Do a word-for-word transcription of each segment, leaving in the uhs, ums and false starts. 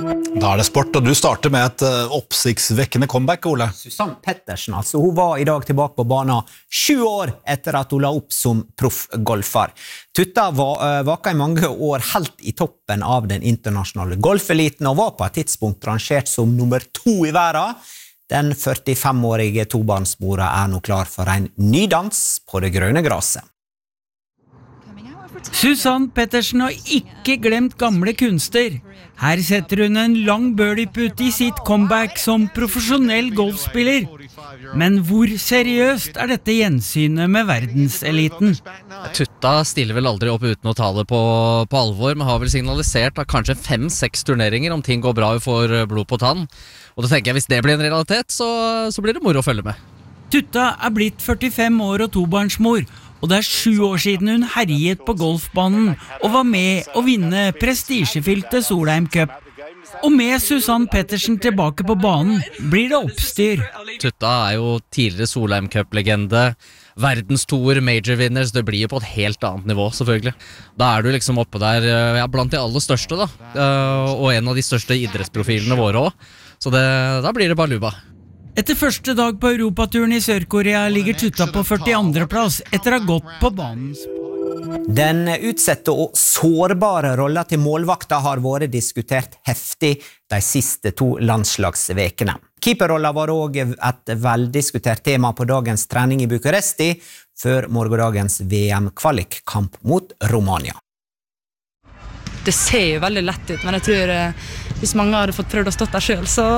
Da er det sport, og du starter med et uh, oppsiktsvekkende comeback, Ole. Susanne Pettersen, altså. Hun var i dag tilbake på banen sju år etter at hun la opp som proffgolfer. Tutta var, uh, vaka i mange år helt i toppen av den internasjonale golfeliten, og var på et tidspunkt rangert som nummer to i verden. Den førtifem-årige tobarnsmora er nå klar for en ny dans på det grønne graset. Susanne Pettersen har ikke glemt gamle kunster. Her setter hun en lang birdie-putt i sitt comeback som profesjonell golfspiller. Men hvor seriøst er dette gjensynet med verdenseliten? Tutta stiller vel aldri opp uten å ta det på, på alvor, men har vel signalisert at kanskje fem-seks turneringer om ting går bra og får blod på tann. Og da tenker jeg, hvis det blir en realitet, så, så blir det moro å følge med. Tutta er blitt førtifem år og tobarnsmor, og det er sju år siden hun herjet på golfbanen og var med å vinne prestisjefylte Solheim Cup. Og med Susanne Pettersen tilbake på banen blir det oppstyr. Tutta er jo tidligere Solheim Cup-legende, verdenstoer, major winners, det blir jo på et helt annet nivå selvfølgelig. Da er du liksom oppe der, ja, blant de aller største da, og en av de største idrettsprofilene våre også. Så det, da blir det baluba. Etter første dag på Europaturen i Sør-Korea ligger Tutta på førtiandre plass etter å ha gått på banen. Den utsette og sårbare rollen til målvakta har vært diskutert heftig de siste to landslagsvekene. Keeperrollen var også et veldiskutert tema på dagens trening i Bucuresti før morgendagens V M-kvalikkamp mot Romania. Det ser jo veldig lett ut, men jeg tror eh, hvis mange hadde fått prøvd å stått der selv, så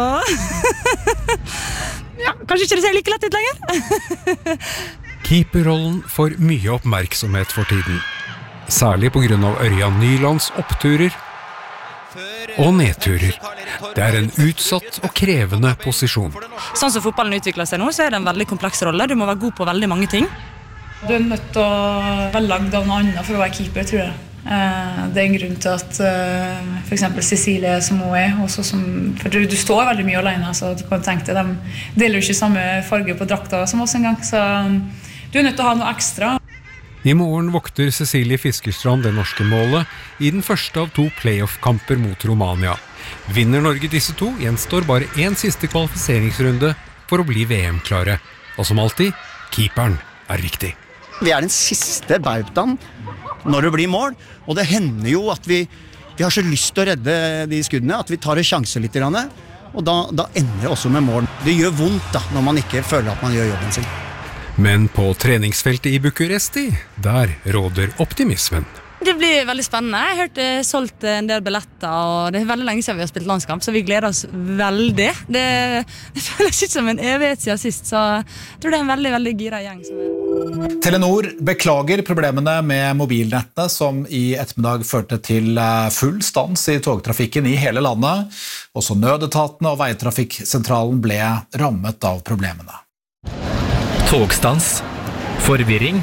ja, kanskje ikke det ser like lett ut lenger. Keeperrollen får mye oppmerksomhet for tiden, særlig på grunn av Ørjan Nylands oppturer og nedturer. Det er en utsatt og krevende posisjon. Sånn som fotballen utvikler seg nå, så er det en veldig kompleks rolle. Du må være god på veldig mange ting. Du er nødt til å være lagd av noe annet for å være keeper, tror jeg. Det er en grunn til at for eksempel Cecilie som hun er, også som, for du, du står veldig mye alene, så du kan tenke deg, de deler jo ikke samme farge på drakta som oss en gang, så du er nødt til å ha noe ekstra. I morgen vokter Cecilie Fiskerstrand det norske målet i den første av to playoff-kamper mot Romania. Vinner Norge disse to, gjenstår bare en siste kvalifiseringsrunde for å bli V M-klare. Og som alltid, keeperen er viktig. Vi er den siste bautaen når det blir mål, og det hender jo at vi, vi har så lyst til å redde de skuddene, at vi tar en sjanse litt, og da, da ender det også med mål. Det gjør vondt da, når man ikke føler at man gjør jobben sin. Men på treningsfeltet i Bucuresti, der råder optimismen. Det blir veldig spennende. Jeg har hørt det solgt en del billetter, og det er veldig lenge siden vi har spilt landskamp, så vi gleder oss veldig. Det, det føles ikke som en evighet siden sist, så jeg tror det er en veldig, veldig gira gjeng. Som er... Telenor beklager problemene med mobilnettet som i ettermiddag førte til full stans i togtrafikken i hele landet. Også nødetatene og veitrafikksentralen ble rammet av problemene. Togstans, forvirring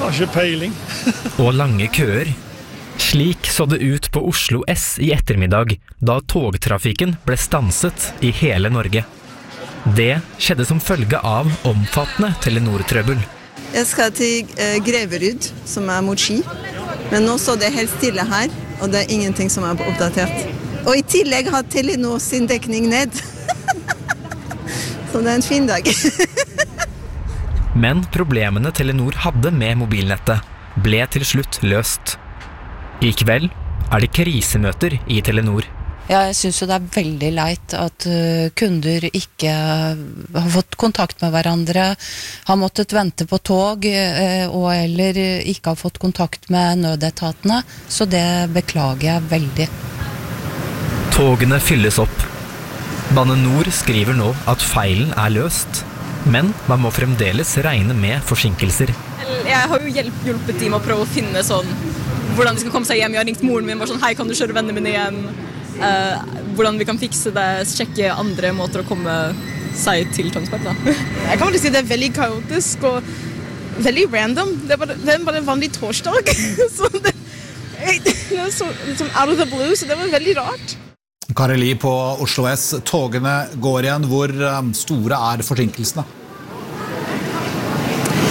og lange køer. Slik så det ut på Oslo S i ettermiddag, da togtrafikken ble stanset i hele Norge. Det skjedde som følge av omfattende Telenor-trøbbel. Jeg skal til eh, Greverud, som er mot Ski. Men nå så det helt stille her, og det er ingenting som er oppdatert. Og i tillegg har Telenor sin dekning ned. Så det er en fin dag. Men problemene Telenor hadde med mobilnettet ble til slutt løst. I kveld er det krisemøter i Telenor. Ja, jeg synes jo det er veldig leit at uh, kunder ikke har fått kontakt med hverandre, har måttet vente på tog, uh, og eller ikke har fått kontakt med nødetatene, så det beklager jeg veldig. Togene fylles opp. Bane Nor skriver nå at feilen er løst, men man må fremdeles regne med forsinkelser. Jeg har jo hjulpet, hjulpet dem med å prøve å finne sånn, hvordan de skal komme seg hjem. Jeg har ringt moren min, bare sånn, hei, kan du kjøre vennene mine hjem? Uh, hvordan vi kan fikse det, sjekke andre måter å komme seg til Tønsberg da. Jeg kan vel si det er veldig kaotisk og veldig random. Det er bare, det er bare en vanlig torsdag. Så det, det er så liksom out of the blue, så det var veldig rart. Kareli på Oslo S, togene går igjen. Hvor store er forsinkelsene?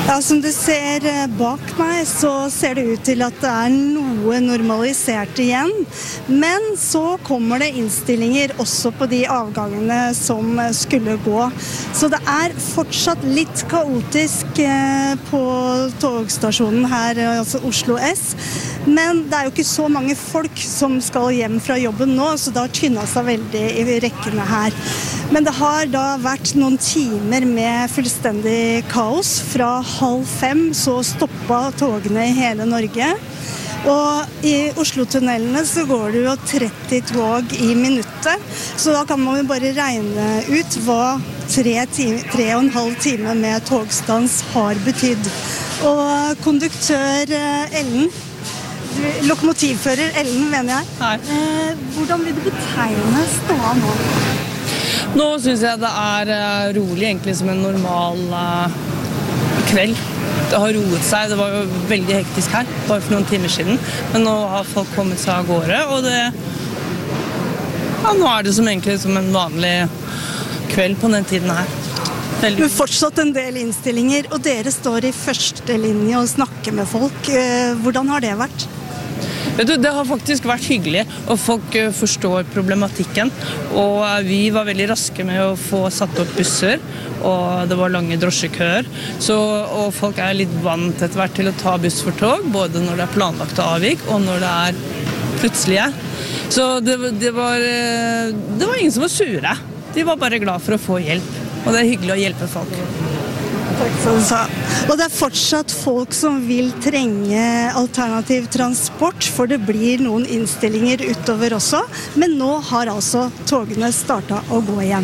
Ja, som du ser bak meg, så ser det ut til at det er noe normalisert igjen. Men så kommer det innstillinger også på de avgangene som skulle gå. Så det er fortsatt litt kaotisk på togstasjonen her, altså Oslo S. Men det er jo ikke så mange folk som skal hjem fra jobben nå, så det har tynnet seg veldig i rekkene her. Men det har da vært noen timer med fullstendig kaos. Fra halv fem så stoppet togene i hele Norge. Og i Oslo-tunnelene så går det jo tretti tog i minuttet. Så da kan man jo bare regne ut hva tre, time, tre og en halv time med togstans har betydd. Og konduktør Ellen, lokomotivfører Ellen, mener jeg. Hei. Hvordan vil du betegne ståa nå? Nå synes jeg det er rolig, egentlig som en normal uh, kveld. Det har roet seg, det var jo veldig hektisk her, bare for noen timer siden. Men nå har folk kommet seg av gårde, og det, ja, nå er det som egentlig som en vanlig kveld på den tiden her. Veldig. Men fortsatt en del innstillinger, og dere står i første linje og snakker med folk. Hvordan har det vært? Vet du, det har faktisk vært hyggelig, og folk forstår problematikken. Og vi var veldig raske med å få satt opp busser, og det var lange drosjekøer. Så, og folk er litt vant etter hvert til å ta buss for tog, både når det er planlagt avvik, og når det er plutselige. Så det, det, var, det var ingen som var sure. De var bare glad for å få hjelp, og det er hyggelig å hjelpe folk. Takk for det, sa. Og det er fortsatt folk som vil trenge alternativ transport, for det blir noen innstillinger utover også, men nå har altså togene startet å gå igjen.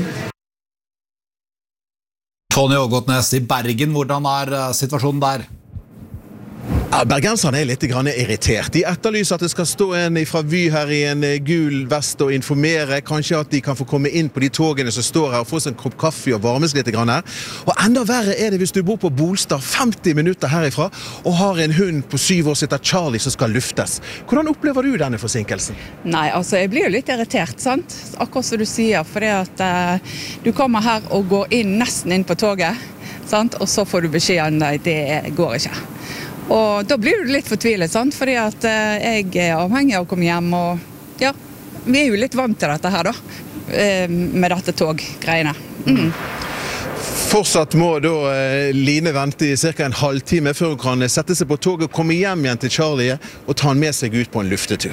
Tony Ågotnes i Bergen, hvordan er situasjonen der? Ja, bergenserne er litt grann irritert. De etterlyser at det skal stå en fra Vy her i en gul vest og informere. Kanskje at de kan få komme inn på de togene som står her og få seg en kopp kaffe og varmes litt grann her. Og enda verre er det hvis du bor på Bolstad femti minutter herifra og har en hund på syv år sitter Charlie som skal luftes. Hvordan opplever du denne forsinkelsen? Nei, altså jeg blir jo litt irritert, sant? Akkurat som du sier, for det at uh, du kommer her og går inn nesten inn på toget, sant? Og så får du beskjeden, nei, det går ikke. Og da blir du litt fortvilet, sant? Fordi at eh, jeg er avhengig av å komme hjem, og ja, vi er jo litt vant til dette her da, eh, med dette toggreiene. Mm. Fortsatt må da eh, Line vente i cirka en halvtime før hun kan sette seg på toget og komme hjem igjen til Charlie og ta han med seg ut på en luftetur.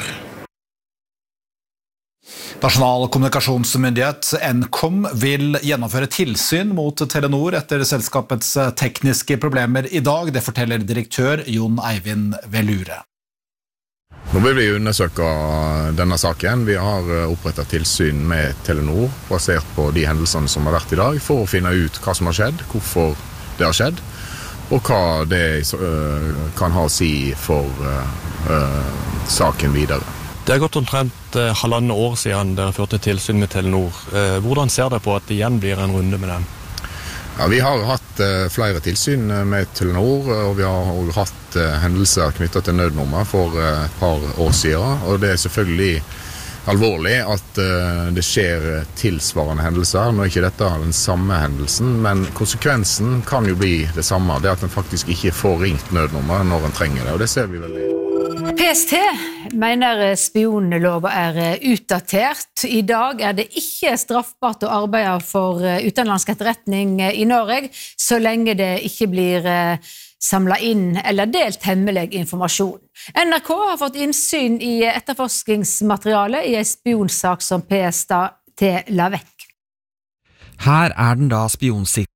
Nasjonal kommunikasjonsmyndighet Nkom vil gjennomføre tilsyn mot Telenor etter selskapets tekniske problemer i dag. Det forteller direktør Jon Eivind Velure. Nå vil vi undersøke denne saken. Vi har opprettet tilsyn med Telenor basert på de hendelsene som har vært i dag, for å finne ut hva som har skjedd, hvorfor det har skjedd, og hva det kan ha å si for uh, saken videre. Det har gått omtrent eh, halvandet år siden dere førte tilsyn med Telenor. Eh, hvordan ser dere på at det igjen blir en runde med dem? Ja, vi har hatt eh, flere tilsyn med Telenor, og vi har også hatt eh, hendelser knyttet til nødnummer for eh, et par år siden. Og det er selvfølgelig alvorlig at eh, det skjer tilsvarende hendelser. Nå er ikke dette den samme hendelsen, men konsekvensen kan jo bli det samme. Det at en faktisk ikke får ringt nødnummer når en trenger det, og det ser vi veldig. P S T mener spionlova er utdatert. I dag er det ikke straffbart å arbeide for utenlandsk etterretning i Norge, så lenge det ikke blir samlet inn eller delt hemmelig informasjon. N R K har fått innsyn i etterforskningsmateriale i en spionsak som P S T la vekk. Her er den da spionsikt